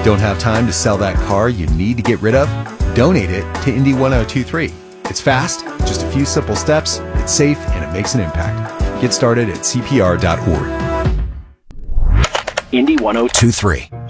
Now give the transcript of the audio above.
Don't have time to sell that car you need to get rid of? Donate it to Indy 1023. It's fast, just a few simple steps, it's safe, and it makes an impact. Get started at CPR.org. Indy 1023.